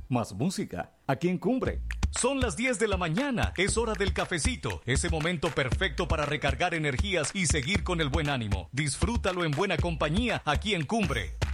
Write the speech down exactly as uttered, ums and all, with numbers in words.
más música, aquí en Cumbre. Son las diez de la mañana, es hora del cafecito, ese momento perfecto para recargar energías y seguir con el buen ánimo. Disfrútalo en buena compañía aquí en Cumbre.